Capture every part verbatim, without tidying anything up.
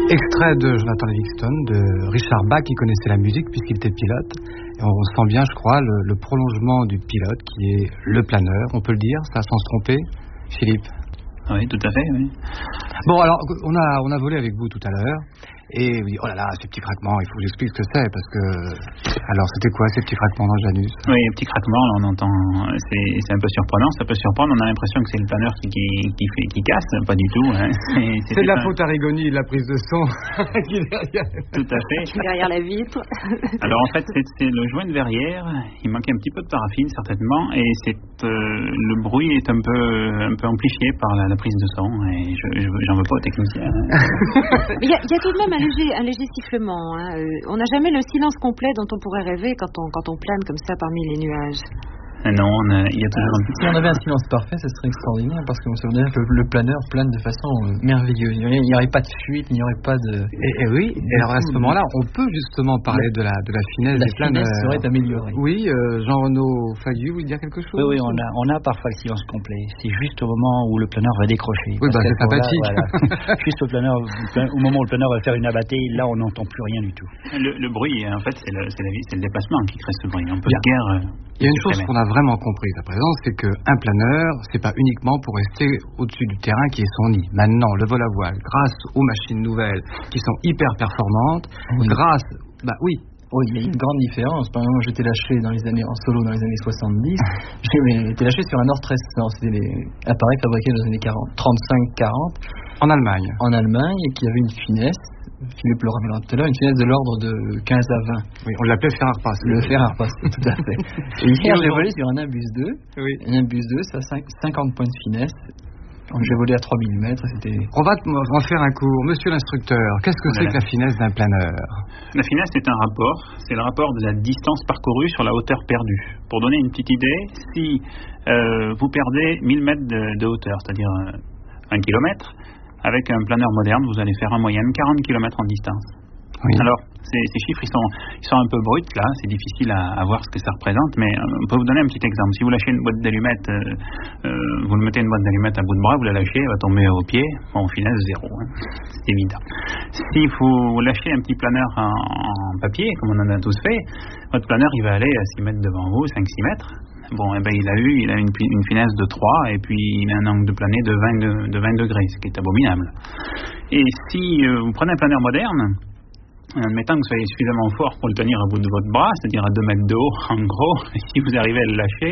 Extrait de Jonathan Livingston, de Richard Bach, qui connaissait la musique puisqu'il était pilote. Et on sent bien, je crois, le, le prolongement du pilote qui est le planeur, on peut le dire, ça sans se tromper, Philippe. Oui, tout à fait, oui. Bon, alors, on a, on a volé avec vous tout à l'heure. Et vous dites, oh là là, ces petits craquements, il faut que j'explique ce que c'est, parce que... Alors, c'était quoi, ces petits craquements dans Janus? Oui, les petits craquements, là, on entend... C'est, c'est un peu surprenant, ça peut surprendre, on a l'impression que c'est le planeur qui, qui, qui, fait, qui casse, pas du tout. Hein. C'est, c'est, c'est de la un... faute à Rigoni, de la prise de son, qui est derrière. Tout à fait. Qui est derrière la vitre. Alors, en fait, c'est, c'est le joint de verrière, il manquait un petit peu de paraffine, certainement, et c'est, euh, le bruit est un peu, un peu amplifié par la, la prise de son, et je, je, j'en veux pas aux techniciens. Hein. Il y, y a tout de même un léger, un léger sifflement. Hein. Euh, on n'a jamais le silence complet dont on pourrait rêver quand on, quand on plane comme ça parmi les nuages. Non, on a, il y a toujours un... Si on avait un silence parfait, ça serait extraordinaire, parce que ça veut dire que le, le planeur plane de façon euh, merveilleuse. Il n'y aurait pas de fuite, il n'y aurait pas de... Et, et oui, et alors à ce moment-là, on peut justement parler de la, de la finesse la des planeurs. La finesse serait améliorée. Oui, euh, Jean-Renaud Fayu, vous voulez dire quelque chose? Oui, oui, on a, on a parfois le silence complet. C'est juste au moment où le planeur va décrocher. Oui, bah, c'est sympathique. Voilà, juste au, planeur, au moment où le planeur va faire une abattée, là, on n'entend plus rien du tout. Le, le bruit, en fait, c'est le, c'est, la, c'est le déplacement qui crée ce bruit. On peut se guère... Euh, Il y a une chose qu'on a vraiment comprise à présent, c'est qu'un planeur, c'est pas uniquement pour rester au-dessus du terrain qui est son nid. Maintenant, le vol à voile, grâce aux machines nouvelles qui sont hyper performantes, oui. grâce, bah oui. Oui, il y a une grande différence. Par exemple, j'étais lâché dans les années en solo dans les années soixante-dix. J'ai été lâché sur un Nord treize cents. C'était des appareils fabriqués dans les années quarante, trente-cinq quarante. En Allemagne. En Allemagne, et qui avait une finesse. Philippe le rappelera tout à l'heure, une finesse de l'ordre de quinze à vingt. Oui, on l'appelait fer à repasser. Le fer à repasser, tout à fait. Et ici, j'ai volé sur un Nimbus deux. Oui. Un Nimbus deux, ça a cinquante points de finesse. J'ai volé à trois millimètres. C'était... On va en faire un cours. Monsieur l'instructeur, qu'est-ce que voilà. c'est que la finesse d'un planeur? La finesse, c'est un rapport. C'est le rapport de la distance parcourue sur la hauteur perdue. Pour donner une petite idée, si euh, vous perdez mille mètres de, de hauteur, c'est-à-dire euh, un kilomètre, avec un planeur moderne, vous allez faire en moyenne quarante kilomètres en distance. Oui. Alors, ces, ces chiffres, ils sont, ils sont un peu bruts, là, c'est difficile à, à voir ce que ça représente, mais on peut vous donner un petit exemple. Si vous lâchez une boîte d'allumettes, euh, euh, vous mettez une boîte d'allumettes à bout de bras, vous la lâchez, elle va tomber au pied, bon, au final, zéro, hein. C'est évident. Si vous lâchez un petit planeur en, en papier, comme on en a tous fait, votre planeur, il va aller à six mètres devant vous, cinq six mètres. Bon, eh ben, il a eu, il a une, une finesse de trois, et puis il a un angle de planer de vingt, de, de vingt degrés, ce qui est abominable. Et si euh, vous prenez un planeur moderne, admettant que vous soyez suffisamment fort pour le tenir à bout de votre bras, c'est-à-dire à deux mètres de haut, en gros, et si vous arrivez à le lâcher,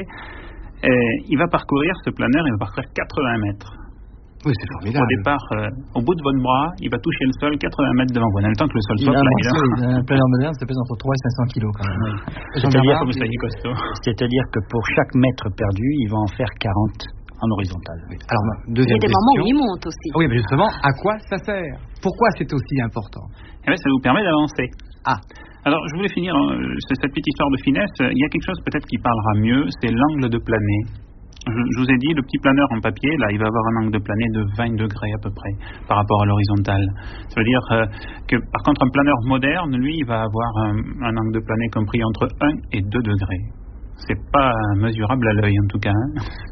euh, il va parcourir, ce planeur, il va parcourir quatre-vingts mètres. Oui, c'est formidable. Au départ, euh, au bout de votre bras, il va toucher le sol quatre-vingts mètres devant vous. On a le temps que le sol soit plat. Un planeur moderne, ça pèse entre trois et cinq cents kilos quand même. Oui. C'est-à-dire, c'est-à-dire que pour chaque mètre perdu, il va en faire quarante en horizontal. Oui. Alors, deuxième il y a des question. moments où il monte aussi. Ah oui, mais justement, à quoi ça sert? Pourquoi c'est aussi important? Eh bien, ça vous permet d'avancer. Ah. Alors, je voulais finir euh, cette petite histoire de finesse. Il y a quelque chose peut-être qui parlera mieux, c'est l'angle de planer. Je, je vous ai dit, le petit planeur en papier, là, il va avoir un angle de planer de vingt degrés à peu près par rapport à l'horizontale. Ça veut dire euh, que, par contre, un planeur moderne, lui, il va avoir un, un angle de planer compris entre un et deux degrés. C'est pas mesurable à l'œil, en tout cas. Hein.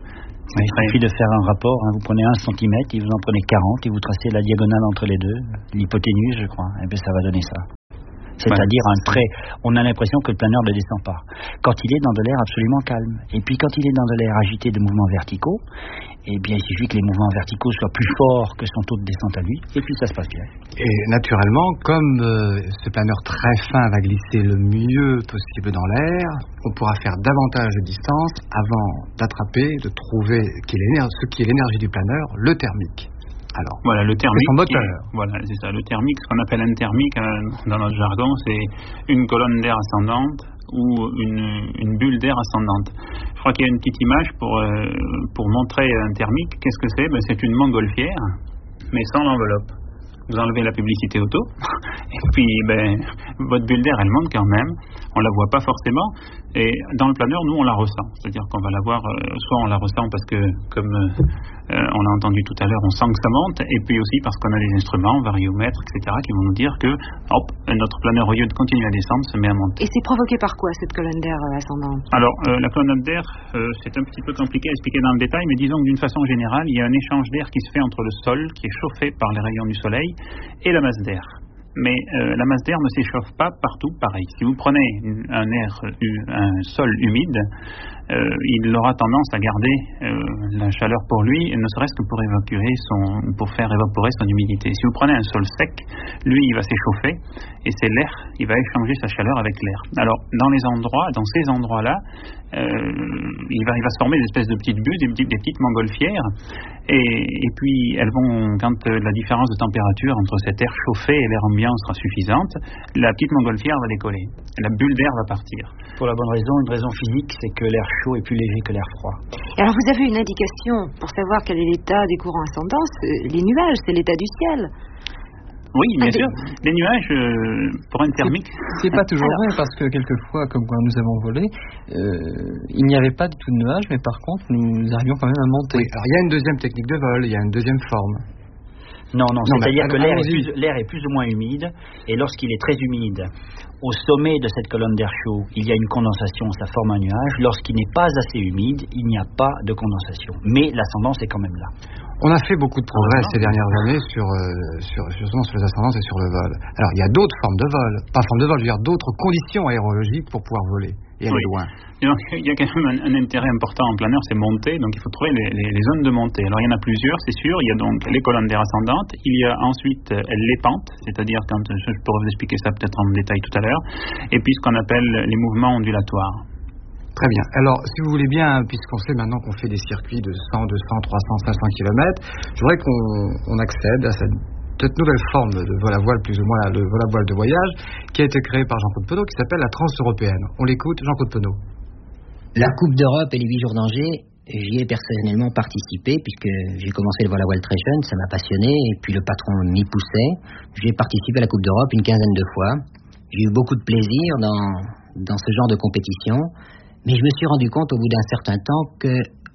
Il suffit de faire un rapport, hein. Vous prenez un centimètre, et vous en prenez quarante, et vous tracez la diagonale entre les deux, l'hypoténuse, je crois, et bien ça va donner ça. C'est-à-dire un trait, on a l'impression que le planeur ne descend pas. Quand il est dans de l'air absolument calme. Et puis quand il est dans de l'air agité de mouvements verticaux, eh bien il suffit que les mouvements verticaux soient plus forts que son taux de descente à lui, et puis ça se passe bien. Et naturellement, comme euh, ce planeur très fin va glisser le mieux possible dans l'air, on pourra faire davantage de distance avant d'attraper, de trouver qui est ce qui est l'énergie du planeur, le thermique. Alors, voilà, le thermique, son moteur. Est, voilà, c'est ça. Le thermique, ce qu'on appelle un thermique euh, dans notre jargon, c'est une colonne d'air ascendante ou une, une bulle d'air ascendante. Je crois qu'il y a une petite image pour, euh, pour montrer un thermique. Qu'est-ce que c'est? Ben, c'est une montgolfière, mais sans l'enveloppe. Vous enlevez la publicité auto, et puis ben, votre bulle d'air, elle monte quand même. On la voit pas forcément. Et dans le planeur, nous, on la ressent. C'est-à-dire qu'on va la voir, euh, soit on la ressent parce que, comme euh, on l'a entendu tout à l'heure, on sent que ça monte, et puis aussi parce qu'on a des instruments, variomètres, et cetera, qui vont nous dire que, hop, notre planeur, au lieu de continuer à descendre, se met à monter. Et c'est provoqué par quoi, cette colonne d'air euh, ascendante? Alors, euh, la colonne d'air, euh, c'est un petit peu compliqué à expliquer dans le détail, mais disons que d'une façon générale, il y a un échange d'air qui se fait entre le sol, qui est chauffé par les rayons du soleil, et la masse d'air. Mais euh, la masse d'air ne s'échauffe pas partout pareil. Si vous prenez un air, un sol humide, euh, il aura tendance à garder euh, la chaleur pour lui, ne serait-ce que pour évacuer son, pour faire évaporer son humidité. Si vous prenez un sol sec, lui, il va s'échauffer, et c'est l'air, il va échanger sa chaleur avec l'air. Alors, dans les endroits, dans ces endroits-là, euh, il va, il va se former des espèces de petites bulles, des petites, des petites montgolfières, et, et puis elles vont, quand euh, la différence de température entre cet air chauffé et l'air ambiant sera suffisante, la petite montgolfière va décoller, la bulle d'air va partir. Pour la bonne raison, une raison physique, c'est que l'air chaud est plus léger que l'air froid. Et alors vous avez une indication pour savoir quel est l'état des courants ascendants? Les nuages, c'est l'état du ciel. Oui, bien ah, sûr. Les nuages, euh, pour un thermique... C'est, c'est pas toujours alors... vrai, parce que quelquefois, comme quand nous avons volé, euh, il n'y avait pas du tout de nuages, mais par contre, nous arrivions quand même à monter. Oui, alors il y a une deuxième technique de vol, il y a une deuxième forme. Non, non, non c'est-à-dire que l'air est, plus, l'air est plus ou moins humide, et lorsqu'il est très humide, au sommet de cette colonne d'air chaud, il y a une condensation, ça forme un nuage. Lorsqu'il n'est pas assez humide, il n'y a pas de condensation. Mais l'ascendance est quand même là. On a fait beaucoup de progrès ces dernières années sur, euh, sur, justement sur les ascendances et sur le vol. Alors, il y a d'autres formes de vol, pas formes de vol, je veux dire d'autres conditions aérologiques pour pouvoir voler et aller oui. loin. Et donc, il y a quand même un, un intérêt important en planeur, c'est monter, donc il faut trouver les, les, les zones de montée. Alors, il y en a plusieurs, c'est sûr. Il y a donc les colonnes d'air ascendantes, il y a ensuite euh, les pentes, c'est-à-dire, quand je pourrais vous expliquer ça peut-être en détail tout à l'heure, et puis ce qu'on appelle les mouvements ondulatoires. Très bien. Alors, si vous voulez bien, puisqu'on sait maintenant qu'on fait des circuits de cent, deux cents, trois cents, cinq cents kilomètres, je voudrais qu'on on accède à cette, cette nouvelle forme de vol à voile, plus ou moins le vol à voile de voyage, qui a été créée par Jean-Claude Penaud, qui s'appelle la Trans-Européenne. On l'écoute, Jean-Claude Penaud. La Coupe d'Europe et les huit jours d'Angers, j'y ai personnellement participé, puisque j'ai commencé le vol à voile très jeune, ça m'a passionné, et puis le patron m'y poussait. J'ai participé à la Coupe d'Europe une quinzaine de fois. J'ai eu beaucoup de plaisir dans, dans ce genre de compétition. Mais je me suis rendu compte au bout d'un certain temps que,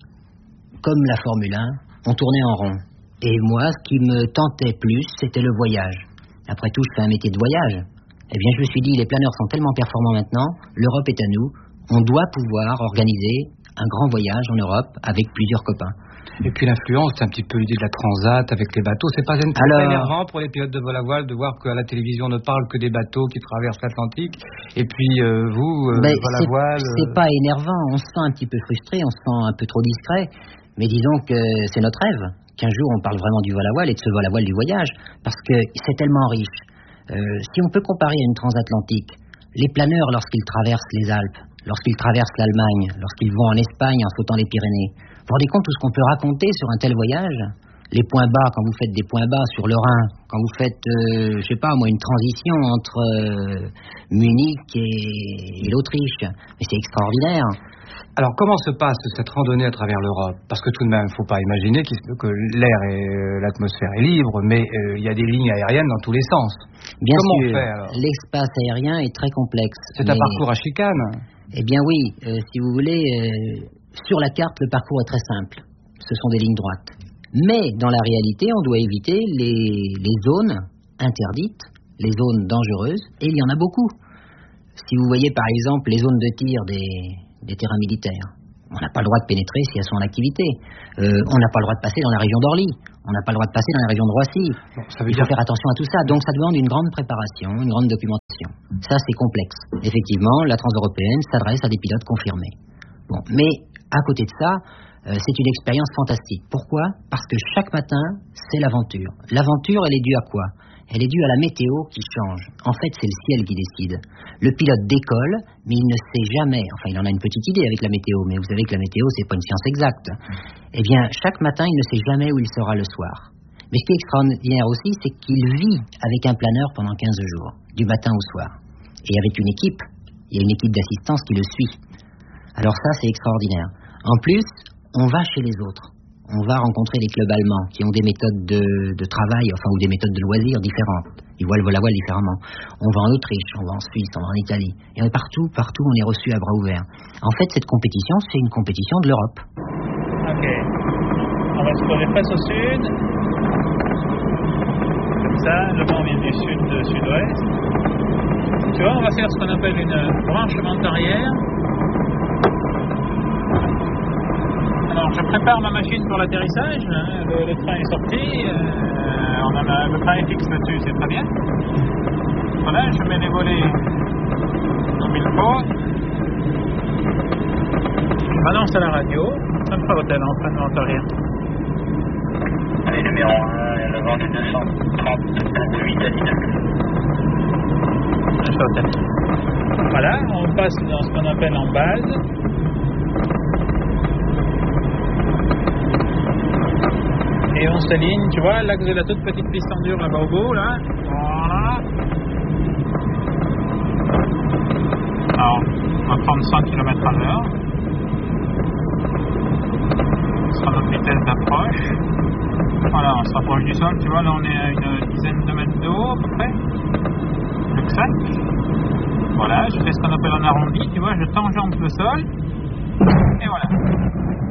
comme la Formule un, on tournait en rond. Et moi, ce qui me tentait plus, c'était le voyage. Après tout, je fais un métier de voyage. Eh bien, je me suis dit, les planeurs sont tellement performants maintenant, l'Europe est à nous, on doit pouvoir organiser un grand voyage en Europe avec plusieurs copains. Et puis l'influence, c'est un petit peu l'idée de la transat avec les bateaux. C'est pas Alors... énervant pour les pilotes de vol à voile de voir qu'à la télévision on ne parle que des bateaux qui traversent l'Atlantique. Et puis euh, vous, euh, ben, vol à voile. Euh... C'est pas énervant. On se sent un petit peu frustré, on se sent un peu trop discret. Mais disons que c'est notre rêve qu'un jour on parle vraiment du vol à voile et de ce vol à voile du voyage, parce que c'est tellement riche. Euh, si on peut comparer à une transatlantique, les planeurs lorsqu'ils traversent les Alpes, lorsqu'ils traversent l'Allemagne, lorsqu'ils vont en Espagne en sautant les Pyrénées, vous vous rendez compte tout ce qu'on peut raconter sur un tel voyage? Les points bas, quand vous faites des points bas sur le Rhin, quand vous faites, euh, je sais pas moi, une transition entre euh, Munich et, et l'Autriche. Mais c'est extraordinaire. Alors, comment se passe cette randonnée à travers l'Europe? Parce que tout de même, il ne faut pas imaginer que l'air et l'atmosphère est libre, mais euh, il y a des lignes aériennes dans tous les sens. Bien comment sûr, on fait, alors? L'espace aérien est très complexe. C'est mais... un parcours à chicane. Eh bien oui, euh, si vous voulez... Euh, Sur la carte, le parcours est très simple. Ce sont des lignes droites. Mais dans la réalité, on doit éviter les, les zones interdites, les zones dangereuses, et il y en a beaucoup. Si vous voyez par exemple les zones de tir des, des terrains militaires, on n'a pas le droit de pénétrer si elles sont en activité. Euh, on n'a pas le droit de passer dans la région d'Orly. On n'a pas le droit de passer dans la région de Roissy. Bon, ça veut il faut dire... faire attention à tout ça. Donc ça demande une grande préparation, une grande documentation. Ça, c'est complexe. Effectivement, la Trans-Européenne s'adresse à des pilotes confirmés. Bon, mais à côté de ça, euh, c'est une expérience fantastique. Pourquoi? Parce que chaque matin, c'est l'aventure. L'aventure, elle est due à quoi? Elle est due à la météo qui change. En fait, c'est le ciel qui décide. Le pilote décolle, mais il ne sait jamais, enfin il en a une petite idée avec la météo, mais vous savez que la météo, c'est pas une science exacte. Eh bien, chaque matin, il ne sait jamais où il sera le soir. Mais ce qui est extraordinaire aussi, c'est qu'il vit avec un planeur pendant quinze jours, du matin au soir. Et avec une équipe, il y a une équipe d'assistance qui le suit. Alors ça, c'est extraordinaire. En plus, on va chez les autres. on va rencontrer les clubs allemands qui ont des méthodes de, de travail, enfin, ou des méthodes de loisirs différentes. Ils voient le vol à voile différemment. On va en Autriche, on va en Suisse, on va en Italie. Et partout, partout, on est reçu à bras ouverts. En fait, cette compétition, c'est une compétition de l'Europe. Ok. On va se poser face au sud. Comme ça, le vent vient du sud, de sud-ouest. Tu vois, on va faire ce qu'on appelle une branchement arrière. Alors, je prépare ma machine pour l'atterrissage. Hein. Le, le train est sorti. Euh, on a, le train est fixe là-dessus, c'est très bien. Voilà, je mets les volets comme il faut. Je m'annonce à la radio. Ça me fera l'hôtel, entraînement arrière. Allez, numéro un, le vent du deux cent trente pour huit à dix. Je fais l'hôtel. Voilà, on passe dans ce qu'on appelle en base. Et on s'aligne, tu vois, l'axe de la toute petite piste en dur là-bas au bout, là. Voilà. Alors, on va prendre cent kilomètres à l'heure. Ce sera notre vitesse d'approche. Voilà, on se rapproche du sol, tu vois, là on est à une dizaine de mètres de haut à peu près. Le sac. Voilà, je fais ce qu'on appelle un arrondi, tu vois, je tangente le sol. Et voilà.